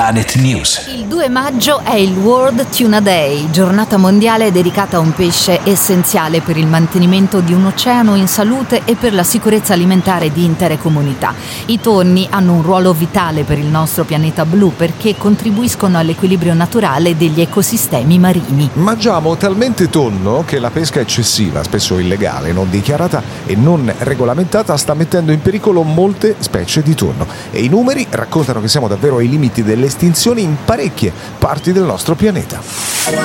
Planet News. Il 2 maggio è il World Tuna Day, giornata mondiale dedicata a un pesce essenziale per il mantenimento di un oceano in salute e per la sicurezza alimentare di intere comunità. I tonni hanno un ruolo vitale per il nostro pianeta blu perché contribuiscono all'equilibrio naturale degli ecosistemi marini. Mangiamo talmente tonno che la pesca eccessiva, spesso illegale, non dichiarata e non regolamentata, sta mettendo in pericolo molte specie di tonno. E i numeri raccontano che siamo davvero ai limiti delle estinzioni in parecchie parti del nostro pianeta.